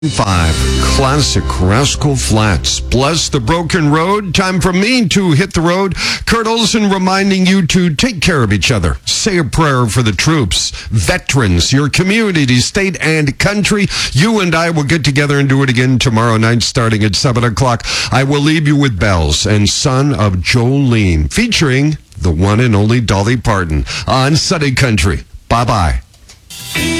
5 Classic Rascal Flats. Bless the broken road. Time for me to hit the road. Kurt Olson reminding you to take care of each other. Say a prayer for the troops, veterans, your community, state, and country. You and I will get together and do it again tomorrow night starting at 7 o'clock. I will leave you with Bells and Son of Jolene, featuring the one and only Dolly Parton on Sunny Country. Bye-bye.